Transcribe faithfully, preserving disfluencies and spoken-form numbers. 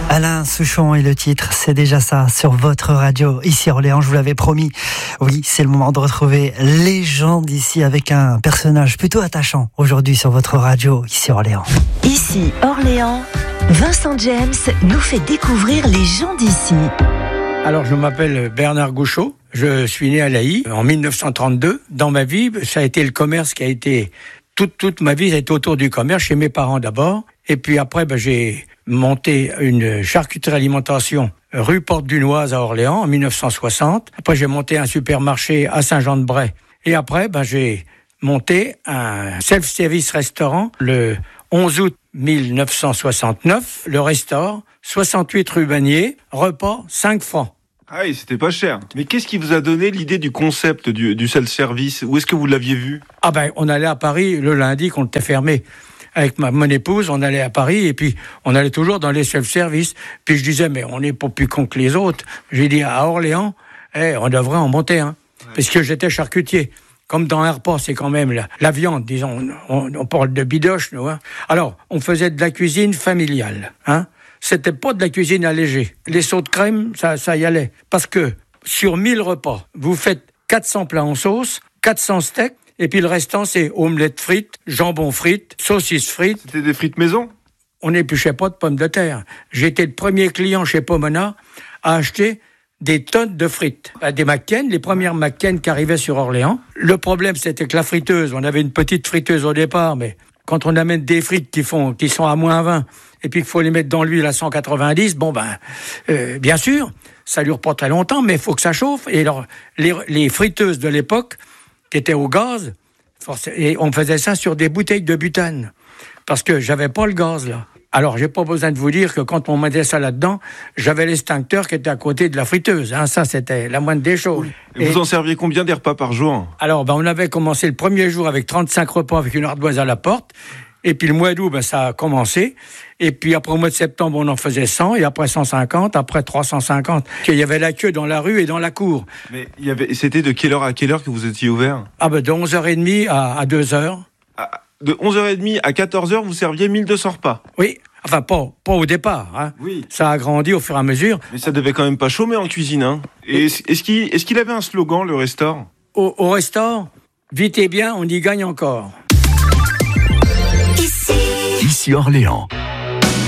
Alain Souchon et le titre, c'est déjà ça, sur votre radio, ici Orléans, je vous l'avais promis. Oui, c'est le moment de retrouver les gens d'ici avec un personnage plutôt attachant aujourd'hui sur votre radio, ici Orléans. Ici Orléans, Vincent James nous fait découvrir les gens d'ici. Alors, je m'appelle Bernard Gouchot, je suis né à Laï en mille neuf cent trente-deux. Dans ma vie, ça a été le commerce qui a été... Toute, toute ma vie, ça a été autour du commerce, chez mes parents d'abord. Et puis après, ben, j'ai monté une charcuterie alimentation rue Porte-du-Noise à Orléans en mille neuf cent soixante. Après, j'ai monté un supermarché à Saint-Jean-de-Bray. Et après, ben, j'ai monté un self-service restaurant le onze août mille neuf cent soixante-neuf. Le restaurant, soixante-huit rue Bagnier, repas cinq francs. Ah oui, c'était pas cher. Mais qu'est-ce qui vous a donné l'idée du concept du, du self-service ? Où est-ce que vous l'aviez vu ? Ah ben, on allait à Paris le lundi quand on était fermé. Avec ma, mon épouse, on allait à Paris et puis on allait toujours dans les self-service. Puis je disais, mais on n'est pas plus con que les autres. J'ai dit, à Orléans, eh, on devrait en monter un. Hein, ouais. Parce que j'étais charcutier. Comme dans un repas, c'est quand même la, la viande, disons. On, on parle de bidoche, nous. Hein. Alors, on faisait de la cuisine familiale, hein. C'était pas de la cuisine allégée. Les sauts de crème, ça, ça y allait. Parce que sur mille repas, vous faites quatre cents plats en sauce, quatre cents steaks, et puis le restant, c'est omelettes frites, jambon frites, saucisses frites. C'était des frites maison ? On n'épluchait pas de pommes de terre. J'étais le premier client chez Pomona à acheter des tonnes de frites. Des McCain, les premières McCain qui arrivaient sur Orléans. Le problème, c'était que la friteuse, on avait une petite friteuse au départ, mais quand on amène des frites qui font, qui sont à moins vingt, et puis qu'il faut les mettre dans l'huile à cent quatre-vingt-dix, bon ben, euh, bien sûr, ça dure pas très longtemps, mais il faut que ça chauffe. Et alors, les, les friteuses de l'époque, qui étaient au gaz, et on faisait ça sur des bouteilles de butane, parce que j'avais pas le gaz, là. Alors, j'ai pas besoin de vous dire que quand on mettait ça là-dedans, j'avais l'extincteur qui était à côté de la friteuse. Hein, ça, c'était la moindre des choses. Et vous et... en serviez combien des repas par jour ? Alors, ben, on avait commencé le premier jour avec trente-cinq repas avec une ardoise à la porte. Et puis le mois d'août, ben, ça a commencé. Et puis après, au mois de septembre, on en faisait cent. Et après cent cinquante, après trois cent cinquante. Il y avait la queue dans la rue et dans la cour. Mais il y avait... c'était de quelle heure à quelle heure que vous étiez ouvert ? Ah ben, de onze heures trente à, à deux heures. Ah, de onze heures trente à quatorze heures, vous serviez mille deux cents repas ? Oui. Enfin, pas, pas au départ. Hein. Oui. Ça a grandi au fur et à mesure. Mais ça devait quand même pas chômer en cuisine. Hein. Et est-ce, est-ce, qu'il, est-ce qu'il avait un slogan, le restaurant ? Au, au restaurant, vite et bien, on y gagne encore. Ici, Ici Orléans.